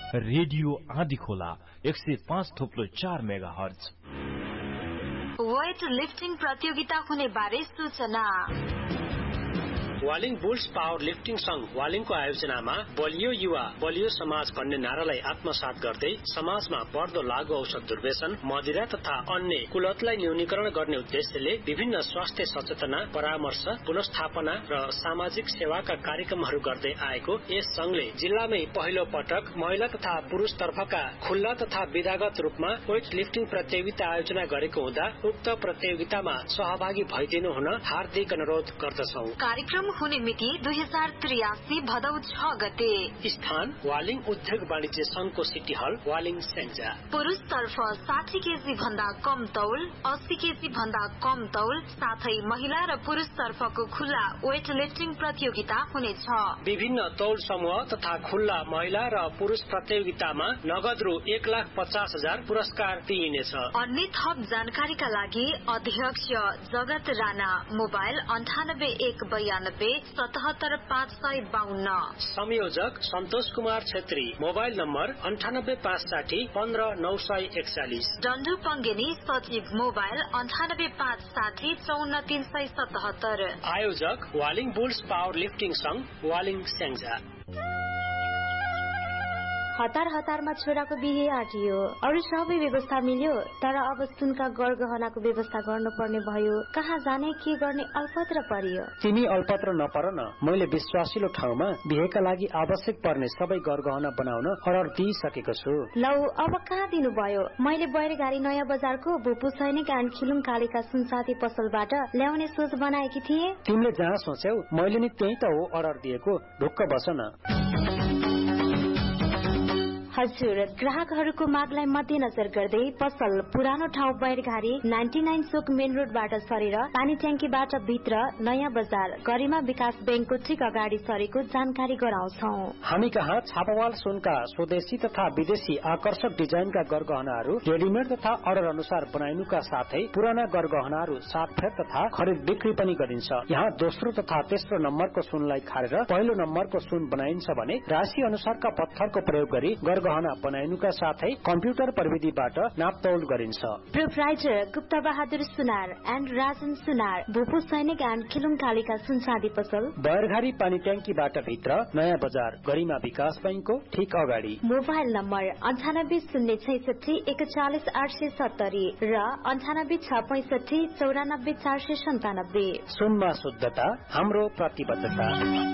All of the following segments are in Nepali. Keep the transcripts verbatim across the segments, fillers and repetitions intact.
रेडियो आँधी खोला एक सय पाँच थोप्लो चार मेगा हर्ज। वेट लिफ्टिङ प्रतियोगिता हुने बारे सूचना। वालिङ बुल्स पावर लिफ्टिङ संघ वालिङको आयोजनामा बलियो युवा बलियो समाज भन्ने नारालाई आत्मसात गर्दै समाजमा बढ्दो लागू औषध दुर्व्यसन, मदिरा तथा अन्य कुलतलाई न्यूनीकरण गर्ने उद्देश्यले विभिन्न स्वास्थ्य सचेतना, परामर्श, पुनस्थापना र सामाजिक सेवाका कार्यक्रमहरू गर्दै आएको यस संघले जिल्लामै पहिलो पटक महिला तथा पुरुष तर्फका खुल्ला तथा विधागत रूपमा वेट लिफ्टिङ प्रतियोगिता आयोजना गरेको हुँदा उक्त प्रतियोगितामा सहभागी भइदिनु हुन हार्दिक अनुरोध गर्दछौ। कार्यक्रम हुने मिति दुई हजार त्रियासी भदौ छ गते। स्थान वालिङ उद्योग वाणिज्य संघको सिटी हल वालिङ सेन्जा। पुरुष तर्फ साठी केजी भन्दा कम तौल, अस्सी केजी भन्दा कम तौल साथै महिला र पुरुष तर्फको खुल्ला वेट लिफ्टिङ प्रतियोगिता हुनेछ। विभिन्न तौल समूह तथा खुल्ला महिला र पुरुष प्रतियोगितामा नगद रु एक लाख पचास हजार पुरस्कार दिइनेछ। अन्य थप जानकारीका लागि अध्यक्ष जगत राणा, मोबाइल अन्ठानब्बे एक बयानब्बे सतहत्तर पाँच सय बाहन्न। संयोजक सन्तोष कुमार छेत्री, मोबाइल नम्बर अन्ठानब्बे पाँच साठी पन्ध्र नौ सय एकचालिस। डन्डु पङ्गेनी सचिव, मोबाइल अन्ठानब्बे पाँच साठी चौन्न तीन सय सतहत्तर। आयोजक वालिङ बुल्स पावर लिफ्टिङ संघ वालिङ स्याङ्जा। हतार हतारमा छोराको बिहे आँटियो, अरू सबै व्यवस्था मिल्यो, तर अब सुनका गरगहनाको व्यवस्था गर्नुपर्ने भयो। कहाँ जाने के गर्ने अल्पत्र परियो। तिमी अल्पत्र नपर न, मैले विश्वासिलो ठाउँमा बिहेका लागि आवश्यक पर्ने सबै गरगहना बनाउन अर्डर दिइसकेको छु। लौ अब कहाँ दिनु भयो? मैले बैरगाडी नयाँ बजारको भूपू सैनिक एन्ड खिलुङ कालीका सुनसाथी पसलबाट ल्याउने सोच बनाएकी थिए। तिमीले जहाँ सोच्यौ मैले नि त्यही त हो अर्डर दिएको, ढुक्क बस न। हजुर, ग्राहकहरूको मागलाई मध्यनजर गर्दै पसल पुरानो ठाउँ बैरघारी नाइन्टी नाइन चोक मेन रोडबाट सरेर पानी ट्याङ्कीबाट भित्र नयाँ बजार गरिमा विकास बैंकको ठिक अगाडि सरेको जानकारी गराउँछौ। हामी कहाँ छापावाल सुनका स्वदेशी तथा विदेशी आकर्षक डिजाइनका गरगहनाहरू रेडिमेड तथा अर्डर अनुसार बनाइनुका साथै पुराना गरगहनाहरू साटफेर तथा खरिद बिक्री पनि गरिन्छ। यहाँ दोस्रो तथा तेस्रो नम्बरको सुनलाई खारेर पहिलो नम्बरको सुन बनाइन्छ भने राशि अनुसारका पत्थरको प्रयोग गरी गहना बनाइनुका साथै कम्प्युटर प्रविधिबाट नापतौल गरिन्छ। Proprietor Gupta Bahadur Sunar and Rajan सुनार, भूपू सैनिक एन्ड खिलुङ कालीका सुनसादी पसल बैरघारी पानी ट्याङ्कीबाट भित्र नयाँ बजार गरिमा विकास बैंकको ठिक अगाडि। मोबाइल नम्बर अन्ठानब्बे शून्य छैसठी एकचालिस आठ सय सत्तरी र अन्ठानब्बे छ पैसठी चौरानब्बे चार सय सन्तानब्बे। सुनमा शुद्धता हाम्रो प्रतिबद्धता।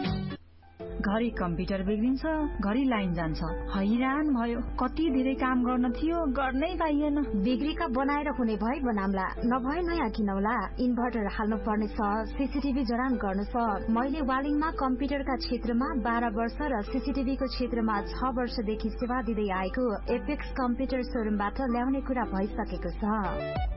घरि कम्प्युटर बिग्रिन्छ, घरि लाइन जान्छ, हैरान भयो। कति धेरै काम गर्न थियो, गर्नै पाइएन। बिग्रीका बनाएर हुने भए बनाम्ला, नभए नयाँ किनौला। इन्भर्टर हाल्नु पर्ने छ, सीसीटीभी जडान गर्नु छ। मैले वालिङमा कम्प्युटरका क्षेत्रमा बाह्र वर्ष र सीसीटीभी को क्षेत्रमा छ वर्षदेखि सेवा दिँदै आएको एपेक्स कम्प्युटर सोरुमबाट ल्याउने कुरा भइसकेको छ।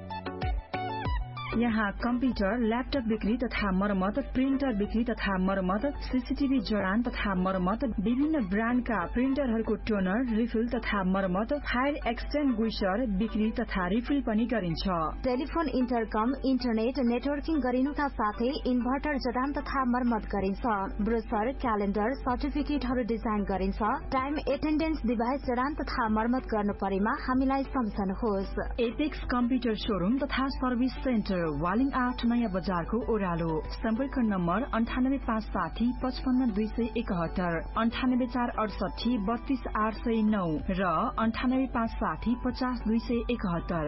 यहाँ कम्प्युटर, ल्यापटप बिक्री तथा मरम्मत, प्रिन्टर बिक्री तथा मरम्मत, सीसीटीभी जडान तथा मरम्मत, विभिन्न ब्रान्डका प्रिन्टरहरूको टोनर, रिफिल तथा मरम्मत, फायर एक्सटिङ्ग्विशर बिक्री तथा रिफिल पनि गरिन्छ। टेलिफोन, इन्टरकम, इन्टरनेट नेटवर्किङ गरिनुका साथै इन्भर्टर जडान तथा मरम्मत गरिन्छ। ब्रोसर, क्यालेन्डर, सर्टिफिकेटहरू डिजाइन गरिन्छ। टाइम एटेन्डेन्स डिभाइस जडान तथा मरम्मत गर्नु परेमा हामीलाई सम्झनुहोस्। एपेक्स कम्प्युटर शोरूम तथा सर्भिस सेन्टर वालिङ आठ नयाँ बजारको ओह्रालो। सम्पर्क नम्बर अन्ठानब्बे पाँच साठी पचपन्न दुई सय एकहत्तर, अन्ठानब्बे चार अडसठी बत्तीस आठ सय नौ र अन्ठानब्बे पाँच साठी पचास दुई सय एकहत्तर।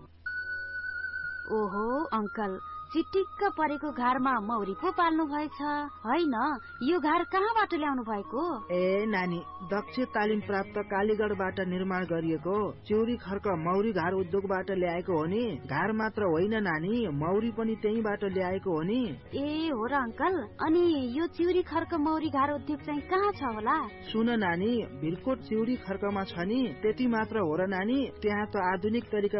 ओहो अंकल, चिटिक्क परेको घरमा मौरी पो पाल्नु भएछ हैन? यो घर कहाँबाट ल्याउनु भएको? ए नानी, दक्ष तालिम प्राप्त कालीगढबाट निर्माण गरिएको चिउरी खर्क मौरी घर उद्योगबाट ल्याएको हो नि। घर मात्र होइन नानी, मौरी पनि त्यहीबाट ल्याएको हो नि। ए हो र अंकल, अनि यो चिउरी खर्क मौरी घर उद्योग चाहिँ कहाँ छ होला? सुन नानी, भिरकोट चिउरी खर्कमा छ नि। त्यति मात्र हो र नानी, त्यहाँ त आधुनिक तरिका